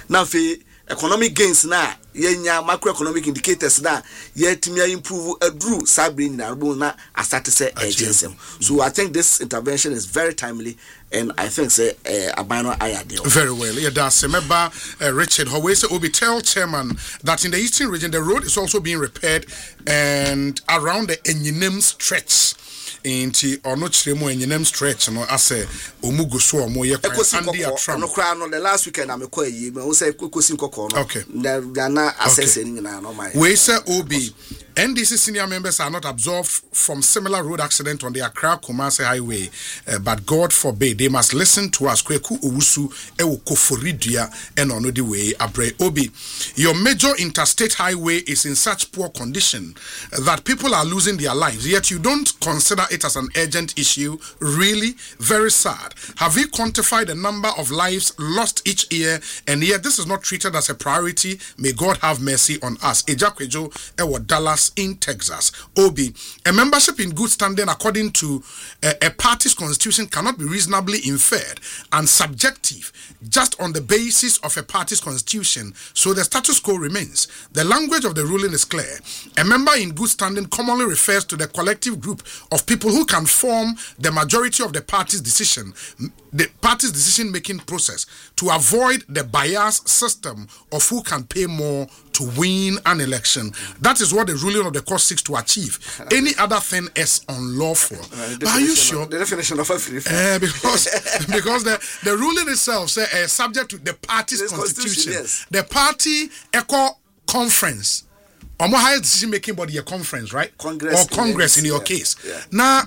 Now fe economic gains na yenya macroeconomic indicators na yetimi improve adru sabri na na asate say agency. So I think this intervention is very timely, and I think say abano ideal. Very well. Yeah, that's remember Richard Howese Obi tell chairman that in the eastern region the road is also being repaired and around the Enyinem stretch. Inti ono chiremo Enyinem stretch no ase omugu so omo ye kwan andi atram no kra no the last weekend am ekọ yi me wo say kokosi nkoko no okay na assess ni na no my we say Obi NDC senior members are not absolved from similar road accident on the Accra Kumasi highway, but God forbid they must listen to us. Kweku Owusu ewo Koforidua and on the way Abre Obi. Your major interstate highway is in such poor condition that people are losing their lives, yet you don't consider it as an urgent issue. Really, very sad. Have you quantified the number of lives lost each year, and yet this is not treated as a priority? May God have mercy on us. Ejakwejo ewo Dallas in Texas. Obi, a membership in good standing according to a party's constitution cannot be reasonably inferred and subjective just on the basis of a party's constitution, so the status quo remains. The language of the ruling is clear. A member in good standing commonly refers to the collective group of people who can form the majority of the party's decision-making process to avoid the bias system of who can pay more to win an election. That is what the ruling of the court seeks to achieve. Any other thing is unlawful. But are you sure? The definition of a free because the ruling itself says subject to the party's constitution. Yes. The party echo conference. Or more higher decision making body a conference, right? Congress in your case. Yeah. Now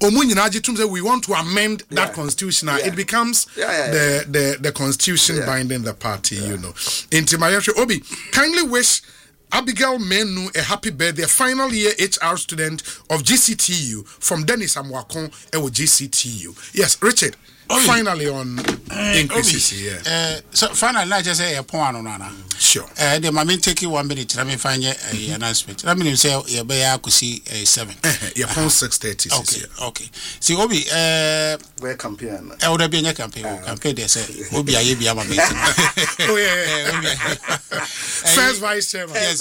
we want to amend that constitution. It becomes the constitution binding the party, you know. Intimayashe Obi, kindly wish Abigail Menu a happy birthday, final year HR student of GCTU from Dennis Amwakon ewo GCTU. Yes, Richard. Finally on increases here. So finally, I just say a point on Nana. Sure. The moment take you 1 minute. Let me find an announcement. Let me say you better could see 7. Your phone 6:30. Okay. See, Obi. Where campaign? I would have been a campaign. Campaign. They say Obi I be a meeting. Oh yeah. First vice chairman. Yes.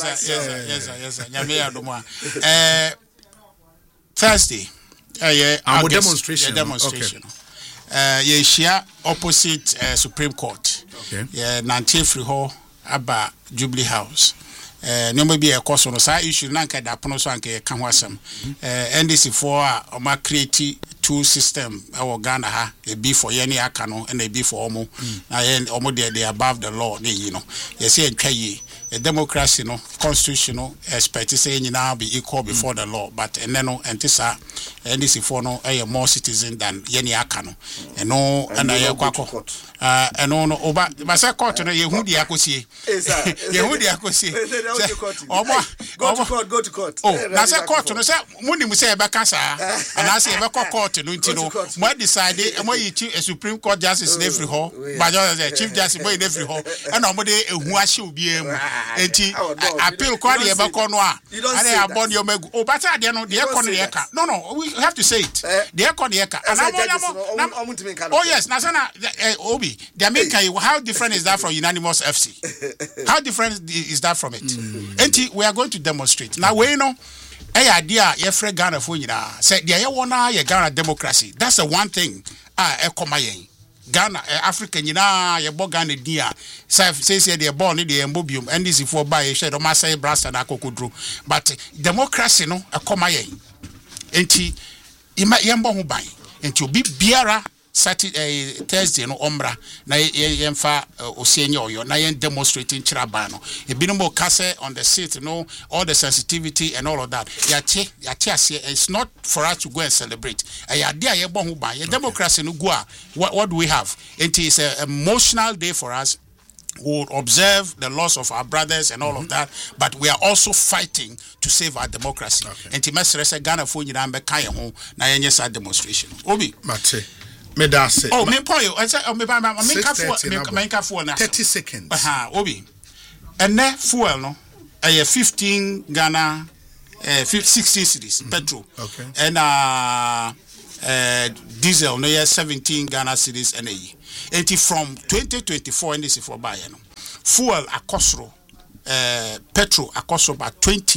Thursday. Our demonstration. Okay. Share opposite Supreme Court. Okay. Nantie Free Hall Aba Jubilee House. No maybe a course on side issue nanka da pono so anke kan wasam. NDC for o create two system our Ghana ha a be for any aka no and a be for omo. Na omo they above the law you know. You say twa a democracy no constitutional expect say now be equal before the law, but no entisa NDC for no more citizen than any aka no and no and I kwako and no oba but say court no ye hu dia akosie ye hu dia akosie go to court oh na say court no say munim say e be kasa and I say e be court no ntino mo decide e mo yi a Supreme Court justice in every hall but just chief justice mo in every hall and no mo de ehu ahye obi am enti appeal court e be ko no a and I born your megu oh but ade no de ekọ no ye ka no we have to say it de ekọ no ye ka and oh yes na say na Obi the American how different is that from unanimous FC how different is that from it enti we are going to demonstrate now we know idea ye free Ghana for nyina say there ye wona ye Ghana democracy that's the one thing ekoma yen Ghana Africa nyina ye bo Ghana dia say the born the embobium NDC for buy share do ma say brasta na kokodro but democracy no ekoma yen enti yembo ho ban enti obi biara Thursday no ombra na yemfa osienye oyo na yen demonstrating chiraba no ebinimo kase on the seat no all the sensitivity and all of that yate it's not for us to go and celebrate ayade ayebo ho ban democracy no go what do we have it is an emotional day for us. We will observe the loss of our brothers and all of that, but we are also fighting to save our democracy. And Timesrese Ghana for nyina be kan ho na yenye sa demonstration. Obi Mate me da say. Oh, me point I say me for na 30 seconds. Obi. And na fuel no 15 Ghana 16 cedis petrol. Okay. And diesel no 17 Ghana cedis and from 2024 and this is for buy no fuel akosro petrol akosro by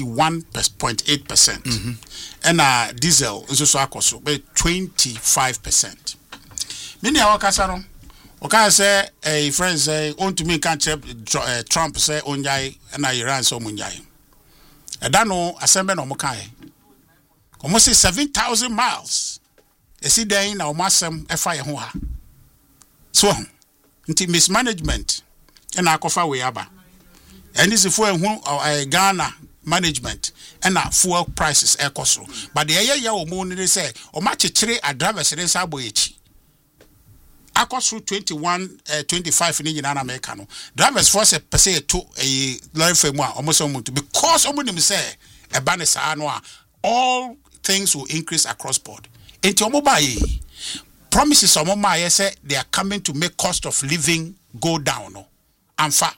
21.8%. And diesel is also akosro by 25%. Many our kasano okay say a friend say on to me can't Trump say onjai and Iran so munjai. I don't know assemble no mokai. Almost 7,000 miles. You see there in our massam fire hoa. So until mismanagement and akofa we aba. And this is for Ghana management and fuel prices ekoso. But the ya o mo ni say o ma chechire adravers ni sa boyechi. Akosro 25 in America no. Drivers force per se to a lorry frame almost because omo say e ba ne sa no all things will increase across board. Enti omo ba yi promises omo ma say they are coming to make cost of living go down no. Amfa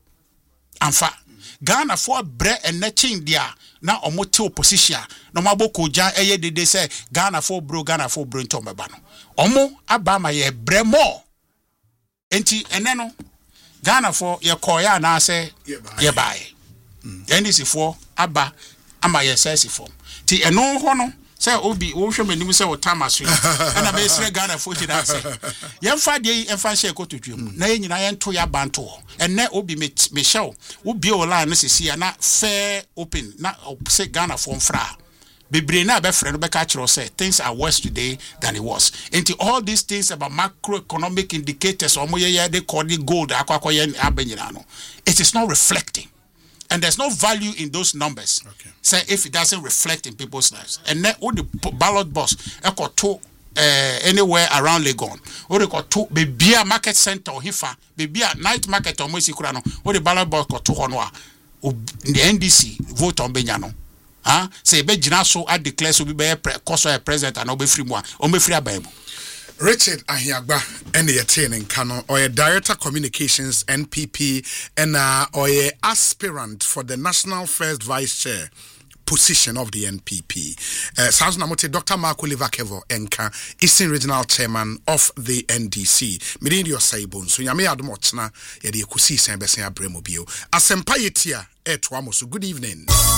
Ghana for bre and netching dia na omo te opposition no maboko jan eye dede say Ghana for bro into meba no omo aba ma ye bre more enti ene no Ghana for ye koya na say ye buy NDC for aba ama ye sesi form ti eno ho no say obi wo hwe manim say wo tamaso na be sre Ghana for ti da say ye fa de ye fa share kotodwem na ye nyina ye nto ya banto enne obi me show wo bi o line no sisi na fair open na say Ghana for mfra bebre na be frɛ no be ka kire say things are worse today than it was into all these things about macroeconomic indicators omo ye they call it gold akwakoye abanyina no it is not reflecting. And there's no value in those numbers. Okay. Say if it doesn't reflect in people's lives. And then all the ballot box to anywhere around Legon. Or they got to be a market center or hifa, be a night market or Mosikurano, or the ballot box got to Honwa. The NDC vote on Benyano. Say Bejina so I declare so be a president and obe free one, obe free a Bible. Richard Ahiagba and the attaining canon or a director communications NPP and or a aspirant for the national first vice chair position of the NPP. Sounds namote Dr. Mark Oliver Kevo Enka, Eastern Regional Chairman of the NDC. Mirindio Saibon, so Yami Admochna, Yadi Kusi Sambesen Abremobio. Asempa Yetia, Etwamosu. Good evening.